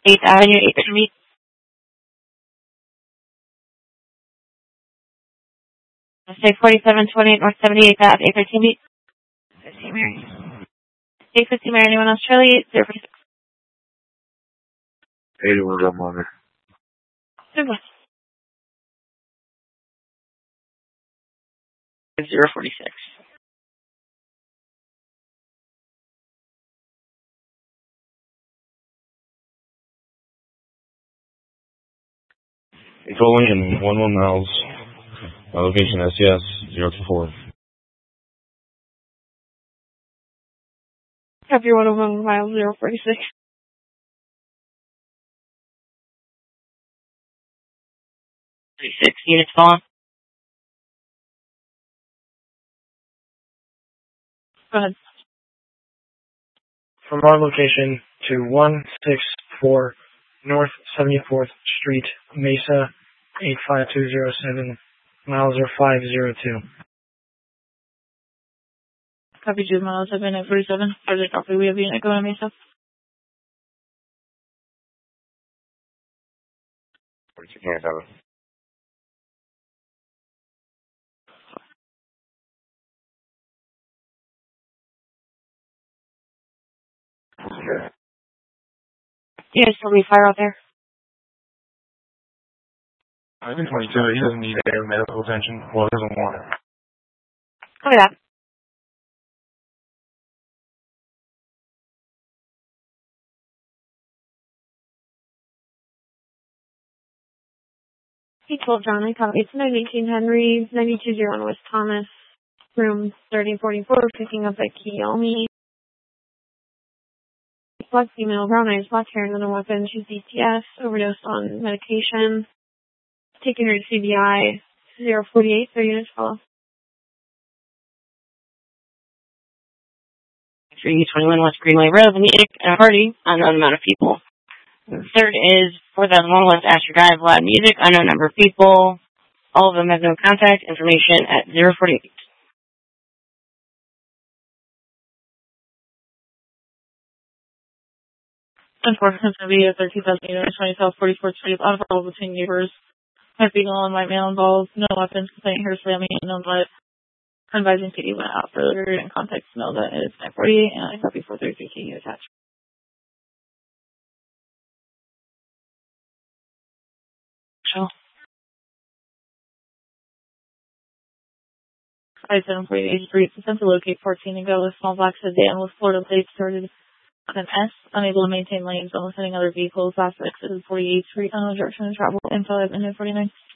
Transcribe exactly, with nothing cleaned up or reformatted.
eighth Avenue, eighth Street. Say forty-seven twenty-eight North seventy-eighth Avenue, eight thirteen B. fifty Mary. eight fifty Mary, anyone else? Charlie, zero forty-six. eighty-one Red Monitor. zero forty-six. Controlling in one one miles. My location S C S zero two four. Copy one oh one miles, zero forty-six. thirty-six units fallen. Go ahead. From our location to one sixty-four North seventy-fourth Street, Mesa, eight five two zero seven, miles are five zero two. Copy two miles, I've been at forty-seven. Project copy, we have unit going on Mesa. forty-six ninety-seven. Yeah, still need fire out there. I'm in twenty-two. He doesn't need air medical attention. Well, he doesn't want it. Oh, yeah. Hey, twelve John, I copy. It's nine eighteen Henry, ninety-two oh one West Thomas, room thirty forty-four, picking up at Kiyomi. Black female, brown eyes, black hair, and a weapon. She's D T S, overdosed on medication. Taking her to C B I, zero forty-eight, three units follow. three twenty-one West Greenway Road, Munich, and a party, unknown amount of people. The third is four thousand one West Astor Drive, loud music, unknown number of people. All of them have no contact information at zero forty-eight. Unfortunately, it's going to be a thirteen thousand units, twenty South forty-fourth Street, out of all between neighbors. Might be going white male involved, no weapons, complaint here, slamming, unknown blood. Advising P D went out further in context to know that it's nine forty-eight, and I copy four thirty-three K attached. Chill. five seven four eight Street, attempt to locate fourteen and go with small black sedan with Florida plates started on an S, unable to maintain lanes, almost hitting other vehicles. Last exit is forty-eighth Street, unknown direction of travel, info at minute forty-nine.